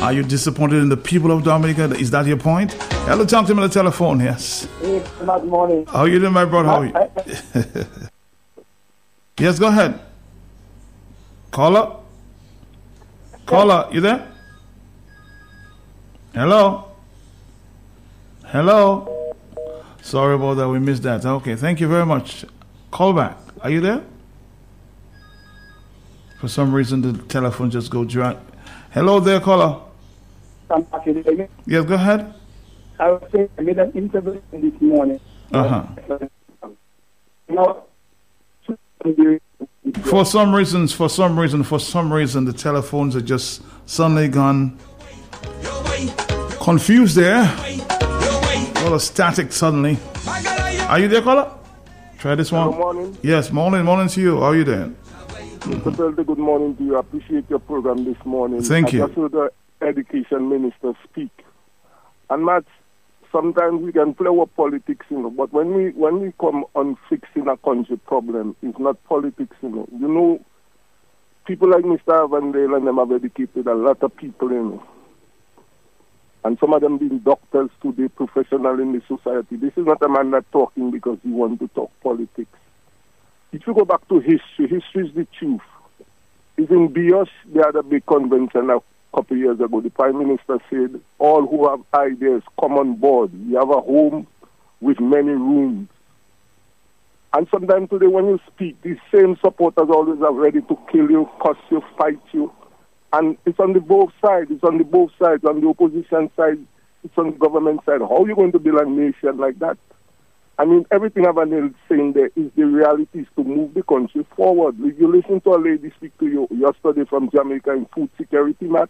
Are you disappointed in the people of Dominica? Is that your point? Hello, talk to me on the telephone, yes. Hey, good morning. How are you doing, my brother? How are you? Yes, go ahead. Caller? Caller, you there? Hello? Hello? Sorry about that, we missed that. Okay, thank you very much. Call back. Are you there? For some reason, the telephone just go dry. Hello there, caller. Yes, go ahead. I was saying I made an interview this morning. For some reason, the telephones are just suddenly gone confused there. A lot of static suddenly. Are you there, caller? Try this one. Good morning. Yes, morning to you. How are you doing? Mr. Belder, good morning to you. I appreciate your program this morning. Thank you. I just heard the education minister speak. And Matt, sometimes we can play with politics, but when we come on fixing a country problem, it's not politics, people like Mr. Avondale and them have educated a lot of people, and some of them being doctors today, professional in the society. This is not a man that's talking because he wants to talk politics. If you go back to history is the truth. It's in Bios, they had a big convention a couple of years ago. The Prime Minister said, all who have ideas, come on board. You have a home with many rooms. And sometimes today when you speak, these same supporters always are ready to kill you, curse you, fight you. And it's on the both sides. It's on the both sides. On the opposition side, it's on the government side. How are you going to build a nation like that? I mean, everything Avanel is saying there is the reality is to move the country forward. If you listen to a lady speak to you yesterday from Jamaica in food security, Matt.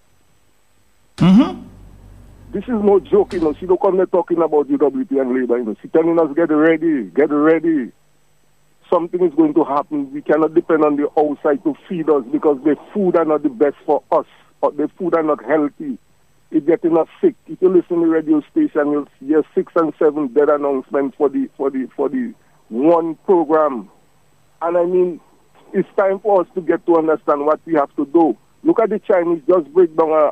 This is no joke, She don't come there talking about UWP and Labour, She telling us, get ready. Something is going to happen. We cannot depend on the outside to feed us because the food are not the best for us. Or the food are not healthy. It's getting us sick. If you listen to the radio station, you'll hear 6 and 7 dead announcements for the one program. And I mean, it's time for us to get to understand what we have to do. Look at the Chinese just break down